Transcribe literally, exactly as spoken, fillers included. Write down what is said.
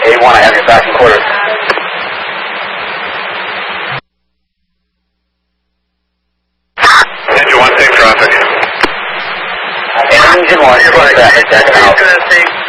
A one, I have your back in quarters. Engine one, safe traffic. Engine one, safe traffic, that's out.